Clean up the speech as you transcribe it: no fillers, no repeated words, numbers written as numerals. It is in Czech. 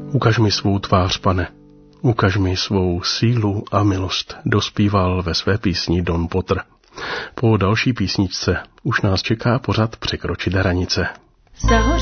Ukaž mi svou tvář, Pane, ukaž mi svou sílu a milost, dospíval ve své písni Don Potter. Po další písničce už nás čeká pořad Překročit hranice.